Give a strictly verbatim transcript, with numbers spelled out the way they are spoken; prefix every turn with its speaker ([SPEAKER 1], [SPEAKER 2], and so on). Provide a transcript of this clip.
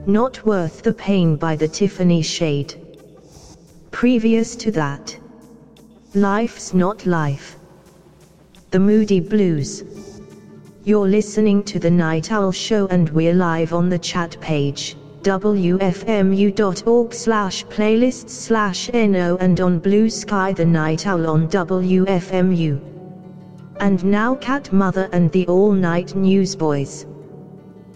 [SPEAKER 1] Not Worth the Pain by the Tiffany Shade. Previous to that, Life's Not Life, The Moody Blues. You're listening to The Night Owl Show and we're live on the chat page, w f m u dot org slash playlists slash no, and on Blue Sky The Night Owl on W F M U. And now Cat Mother and the All Night Newsboys.